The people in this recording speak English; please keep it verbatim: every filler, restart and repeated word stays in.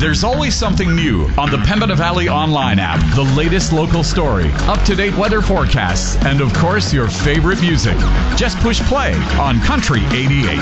There's always something new on the Pembina Valley Online app. The latest local story, up-to-date weather forecasts, and of course, your favorite music. Just push play on Country eighty-eight.